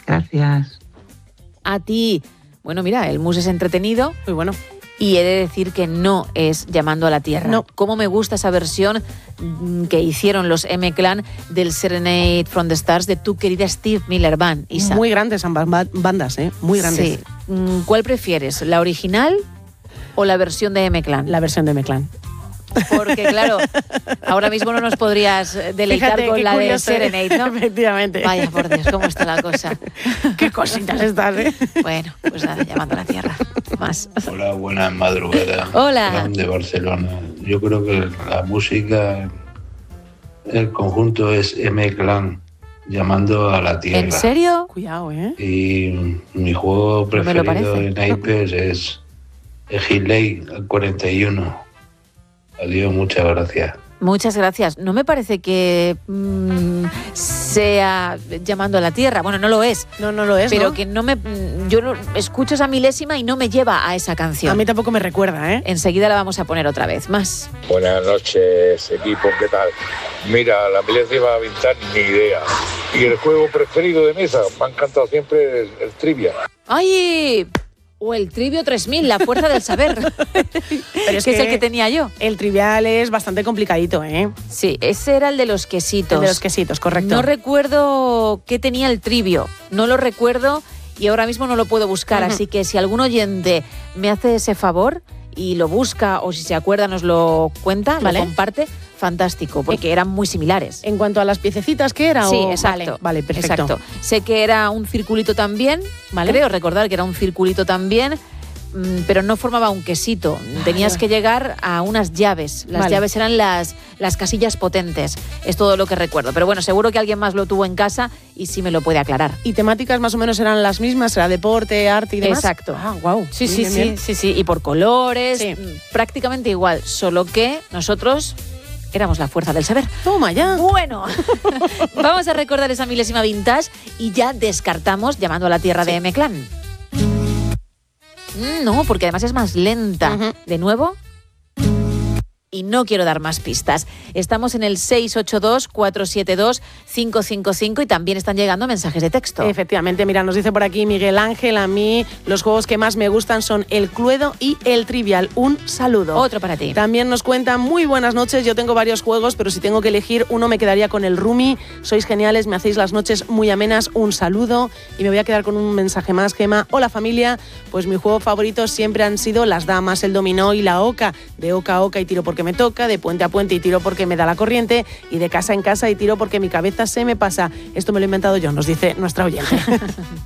Gracias. A ti. Bueno, mira, el mus es entretenido. Muy bueno. Y he de decir que no es Llamando a la Tierra. No. Cómo me gusta esa versión que hicieron los M-Clan del Serenade from the Stars de tu querida Steve Miller Band, Isa. Muy grandes ambas bandas, ¿eh? Muy grandes. Sí. ¿Cuál prefieres, la original o la versión de M-Clan? La versión de M-Clan. Porque, claro, ahora mismo no nos podrías deleitar. Fíjate, con la curioso, de Serenade, ¿no? Efectivamente. Vaya, por Dios, cómo está la cosa. Qué cositas estás, ¿eh? Bueno, pues nada, Llamando a la Tierra. Más. Hola, buenas madrugadas. Hola. De Barcelona. Yo creo que la música, el conjunto es M-Clan, Llamando a la Tierra. ¿En serio? Cuidado, ¿eh? Y mi juego preferido en naipes es Ejilei 41. Adiós, muchas gracias. Muchas gracias. No me parece que sea Llamando a la Tierra. Bueno, no lo es. No lo es, pero ¿no? Que no me... Yo escucho esa milésima y no me lleva a esa canción. A mí tampoco me recuerda, ¿eh? Enseguida la vamos a poner otra vez. Más. Buenas noches, equipo. ¿Qué tal? Mira, la milésima vintage, ni idea. Y el juego preferido de mesa, me ha encantado siempre el Trivia. ¡Ay! O el Trivio 3000, la fuerza del saber. Pero es que es el que tenía yo. El Trivial es bastante complicadito, ¿eh? Sí, ese era el de los quesitos. El de los quesitos, correcto. No recuerdo qué tenía el Trivio. No lo recuerdo y ahora mismo no lo puedo buscar. Así que si algún oyente me hace ese favor y lo busca o si se acuerda nos lo cuenta, ¿vale? Lo comparte, fantástico, porque eran muy similares. En cuanto a las piececitas, ¿qué era? Sí, exacto. Vale, perfecto. Exacto. Sé que era un circulito también, ¿vale? Creo recordar que era un circulito también, pero no formaba un quesito. Tenías que llegar a unas llaves. Las llaves eran las casillas potentes. Es todo lo que recuerdo. Pero bueno, seguro que alguien más lo tuvo en casa y sí me lo puede aclarar. ¿Y temáticas más o menos eran las mismas? ¿Era deporte, arte y demás? Exacto. Ah, wow. Sí. Y por colores, prácticamente igual. Solo que nosotros éramos la fuerza del saber. Toma ya. Bueno, vamos a recordar esa milésima vintage y ya descartamos Llamando a la Tierra de M-Clan. No, porque además es más lenta. ¿De nuevo? Y no quiero dar más pistas. Estamos en el 682-472-555 y también están llegando mensajes de texto. Efectivamente, mira, nos dice por aquí Miguel Ángel, a mí los juegos que más me gustan son el Cluedo y el Trivial. Un saludo. Otro para ti. También nos cuentan, muy buenas noches, yo tengo varios juegos, pero si tengo que elegir uno me quedaría con el Rumi. Sois geniales, me hacéis las noches muy amenas. Un saludo. Y me voy a quedar con un mensaje más, Gema. Hola familia, pues mi juego favorito siempre han sido las damas, el dominó y la oca. De oca a oca y tiro porque me toca, de puente a puente y tiro porque me da la corriente, y de casa en casa y tiro porque mi cabeza se me pasa. Esto me lo he inventado yo, nos dice nuestra oyente.